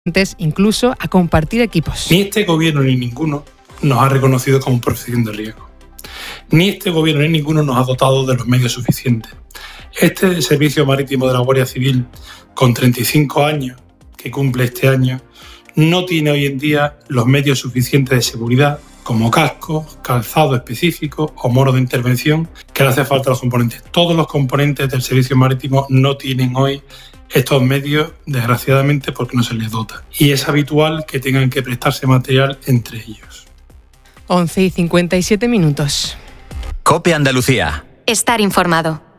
incluso a compartir equipos. Ni este gobierno ni ninguno nos ha reconocido como profesión de riesgo. Ni este gobierno ni ninguno nos ha dotado de los medios suficientes. Este Servicio Marítimo de la Guardia Civil, con 35 años, que cumple este año, no tiene hoy en día los medios suficientes de seguridad, como cascos, calzado específico o moros de intervención, que le hace falta a los componentes. Todos los componentes del Servicio Marítimo no tienen hoy estos medios, desgraciadamente, porque no se les dota. Y es habitual que tengan que prestarse material entre ellos. 11:57. COPE Andalucía. Estar informado.